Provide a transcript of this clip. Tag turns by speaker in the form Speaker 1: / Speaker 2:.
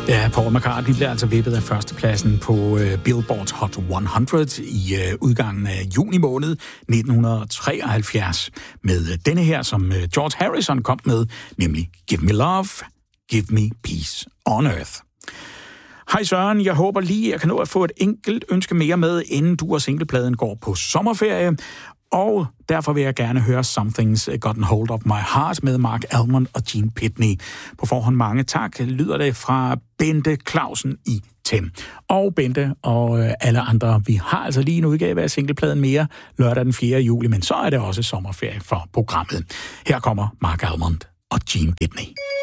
Speaker 1: Ja, Paul McCartney bliver altså vippet af førstepladsen på Billboard's Hot 100 i udgangen af juni måned 1973 med denne her, som George Harrison kom med, nemlig Give Me Love, Give Me Peace on Earth. Hej Søren, jeg håber lige, jeg kan nå at få et enkelt ønske mere med, inden du og singlepladen går på sommerferie. Og derfor vil jeg gerne høre Something's Gotten Hold of My Heart med Mark Almond og Gene Pitney. På forhånd mange tak, lyder det fra Bente Clausen i Them. Og Bente og alle andre, vi har altså lige en udgave af singlepladen mere lørdag den 4. juli, men så er det også sommerferie for programmet. Her kommer Mark Almond og Gene Pitney.